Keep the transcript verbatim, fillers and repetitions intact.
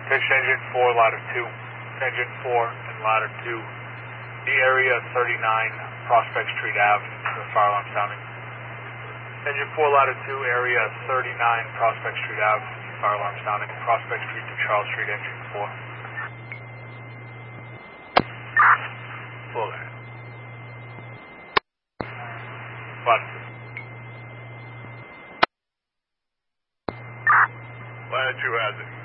Fish engine four, ladder two. Engine four and ladder two. The area thirty-nine, Prospect Street Ave, the fire alarm sounding. Engine four, ladder two, area thirty-nine, Prospect Street Ave, fire alarm sounding. Prospect Street to Charles Street, engine four. Full air. Button. Ladder two has it.